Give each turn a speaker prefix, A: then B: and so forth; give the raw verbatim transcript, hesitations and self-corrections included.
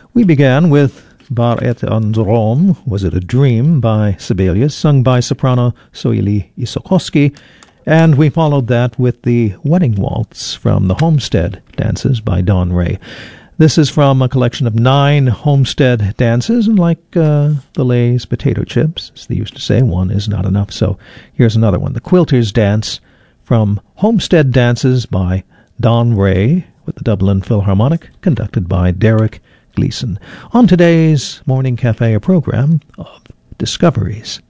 A: We began with Bar et Androm, Was It a Dream, by Sibelius, sung by soprano Soili Isokoski, and we followed that with the Wedding Waltz from the Homestead Dances by Don Ray. This is from a collection of nine Homestead dances, and like uh, the Lay's potato chips, as they used to say, one is not enough. So here's another one, the Quilter's Dance from Homestead Dances by Don Ray, with the Dublin Philharmonic, conducted by Derek Gleason. On today's Morning Cafe, a program of discoveries.